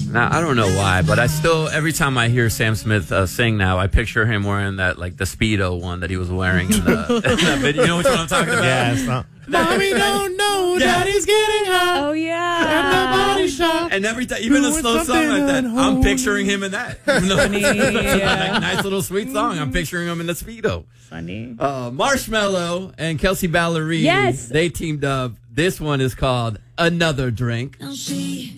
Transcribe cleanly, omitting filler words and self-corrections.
Now, I don't know why, but I still, every time I hear Sam Smith sing now, I picture him wearing that, like, the Speedo one that he was wearing in that video. You know which one I'm talking about? Yeah, it's not. Mommy don't know daddy's getting hot. Oh, yeah. At the body shop. And every time, even a slow song like that, I'm picturing him in that. Even though it's a nice little sweet song, I'm picturing him in the Speedo. Funny. Marshmello and Kelsey Ballerini, Yes. they teamed up. This one is called Another Drink. Now she